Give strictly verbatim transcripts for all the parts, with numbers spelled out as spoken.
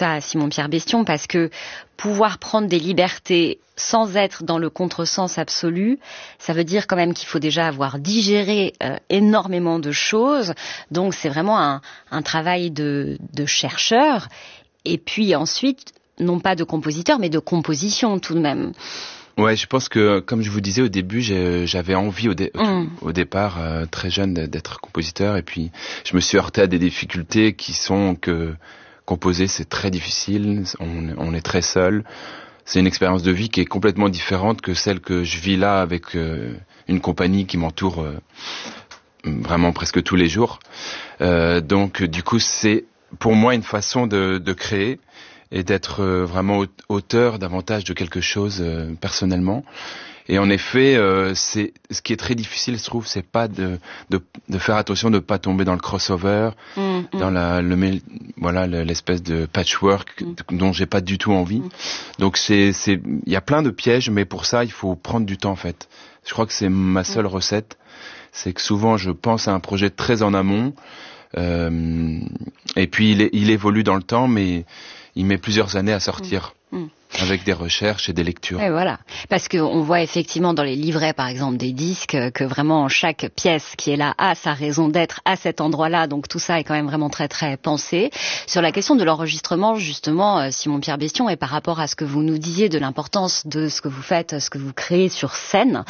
ça, Simon-Pierre Bestion, parce que pouvoir prendre des libertés sans être dans le contresens absolu, ça veut dire quand même qu'il faut déjà avoir digéré euh, énormément de choses. Donc c'est vraiment un, un travail de, de chercheur. Et puis ensuite, non pas de compositeur, mais de composition tout de même. Ouais, je pense que, comme je vous disais au début, j'ai, j'avais envie au, dé, mmh. au départ, euh, très jeune, d'être compositeur. Et puis, je me suis heurté à des difficultés qui sont que composer, c'est très difficile. On, on est très seul. C'est une expérience de vie qui est complètement différente que celle que je vis là avec euh, une compagnie qui m'entoure euh, vraiment presque tous les jours. Euh, donc, du coup, c'est pour moi une façon de, de créer et d'être vraiment auteur davantage de quelque chose euh, personnellement. Et en effet, euh, c'est ce qui est très difficile, je trouve, c'est pas de de, de faire attention de pas tomber dans le crossover, mmh, dans la le voilà l'espèce de patchwork mmh. dont j'ai pas du tout envie. Mmh. Donc c'est c'est il y a plein de pièges, mais pour ça il faut prendre du temps en fait. Je crois que c'est ma seule mmh. recette, c'est que souvent je pense à un projet très en amont, euh, et puis il, est, il évolue dans le temps, mais il met plusieurs années à sortir. Mmh. Mmh. Avec des recherches et des lectures. Et voilà, parce qu'on voit effectivement dans les livrets, par exemple, des disques, que vraiment chaque pièce qui est là a sa raison d'être à cet endroit-là. Donc tout ça est quand même vraiment très très pensé. Sur la question de l'enregistrement, justement, Simon-Pierre Bestion, et par rapport à ce que vous nous disiez de l'importance de ce que vous faites, ce que vous créez sur scène,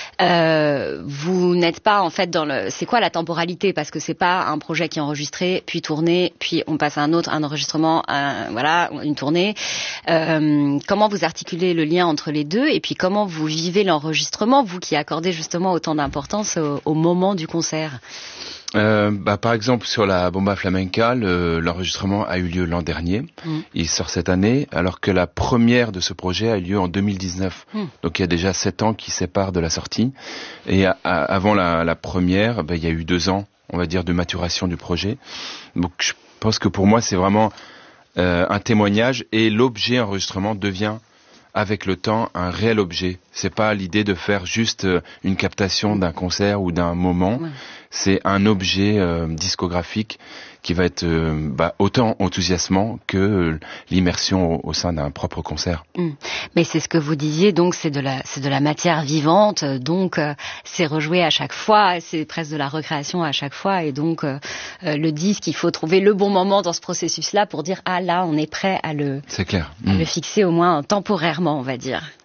euh, vous n'êtes pas en fait dans le... C'est quoi la temporalité ? Parce que c'est pas un projet qui est enregistré, puis tourné, puis on passe à un autre, un enregistrement, un, voilà, une tournée. Euh, Comment vous articulez le lien entre les deux et puis comment vous vivez l'enregistrement, vous qui accordez justement autant d'importance au, au moment du concert? Euh, bah, par exemple, sur la Bomba Flamenca, le, l'enregistrement a eu lieu l'an dernier. Mmh. Il sort cette année, alors que la première de ce projet a eu lieu en deux mille dix-neuf. Mmh. Donc il y a déjà sept ans qui séparent de la sortie. Et à, à, avant la, la première, bah, il y a eu deux ans, on va dire, de maturation du projet. Donc je pense que pour moi, c'est vraiment euh, un témoignage et l'objet enregistrement devient avec le temps un réel objet. C'est pas l'idée de faire juste une captation d'un concert ou d'un moment. Ouais. C'est un objet euh, discographique qui va être euh, bah, autant enthousiasmant que euh, l'immersion au, au sein d'un propre concert. Mmh. Mais c'est ce que vous disiez, donc c'est de la c'est de la matière vivante, donc euh, c'est rejoué à chaque fois, c'est presque de la recréation à chaque fois, et donc euh, euh, le disque, il faut trouver le bon moment dans ce processus-là pour dire ah là on est prêt à le c'est clair. à mmh. le fixer au moins temporairement, on va dire.